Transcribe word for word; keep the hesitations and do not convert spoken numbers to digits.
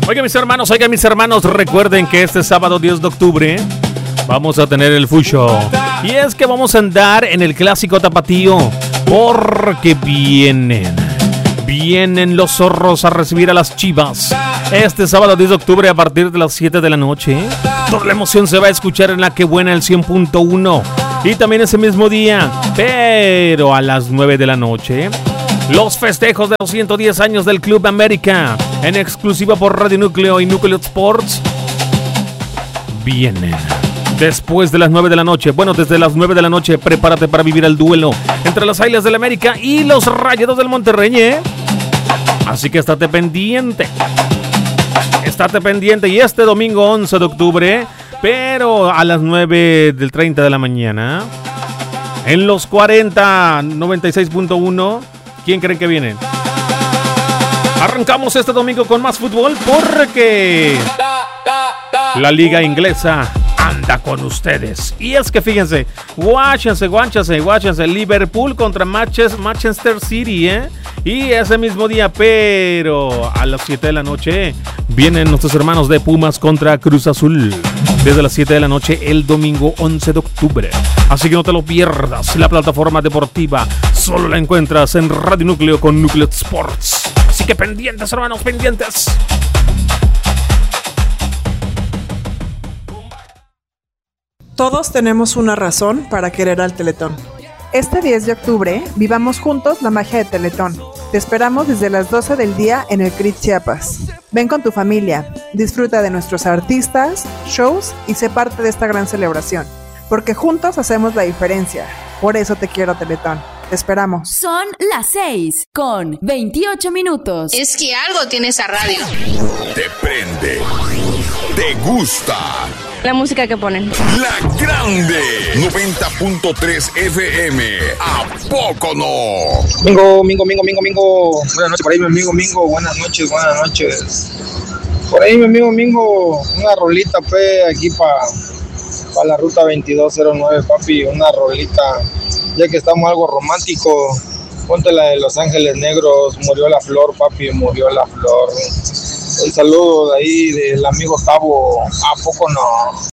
Oigan, mis hermanos, oigan, mis hermanos, recuerden que este sábado diez de octubre vamos a tener el Fucho. Y es que vamos a andar en el clásico tapatío, porque vienen, vienen los zorros a recibir a las Chivas. Este sábado diez de octubre a partir de las siete de la noche. Toda la emoción se va a escuchar en la que buena el cien punto uno. Y también ese mismo día, pero a las nueve de la noche, los festejos de los ciento diez años del Club América, en exclusiva por Radio Núcleo y Núcleo Sports, vienen después de las nueve de la noche. Bueno, desde las nueve de la noche, prepárate para vivir el duelo entre las Águilas del América y los Rayados del Monterrey, ¿eh? Así que estate pendiente. Estate pendiente. Y este domingo once de octubre, pero a las nueve del treinta de la mañana, en los cuarenta noventa y seis punto uno, ¿quién creen que viene? Arrancamos este domingo con más fútbol porque la liga inglesa anda con ustedes. Y es que fíjense, guáchense, guáchense, guáchense. Liverpool contra Manchester City, ¿eh? Y ese mismo día, pero a las siete de la noche, vienen nuestros hermanos de Pumas contra Cruz Azul. Desde las siete de la noche el domingo once de octubre. Así que no te lo pierdas. La plataforma deportiva solo la encuentras en Radio Núcleo con Núcleo Sports. Así que pendientes, hermanos, pendientes. Todos tenemos una razón para querer al Teletón. Este diez de octubre, vivamos juntos la magia de Teletón. Te esperamos desde las doce del día en el C R I T Chiapas. Ven con tu familia, disfruta de nuestros artistas, shows y sé parte de esta gran celebración. Porque juntos hacemos la diferencia. Por eso te quiero, Teletón. Te esperamos. Son las seis con veintiocho minutos. Es que algo tiene esa radio. Te prende. Te gusta. La música que ponen. La grande. noventa punto tres F M. ¿A poco no? Mingo, Mingo, Mingo, Mingo, Mingo. Buenas noches por ahí, mi amigo Mingo. Buenas noches, buenas noches. Por ahí, mi amigo Mingo. Una rolita, pe, aquí para pa la ruta veintidós cero nueve, papi. Una rolita. Ya que estamos algo romántico, ponte la de Los Ángeles Negros. Murió la flor, papi, murió la flor. Un saludo de ahí del amigo Tavo. ¿A poco no?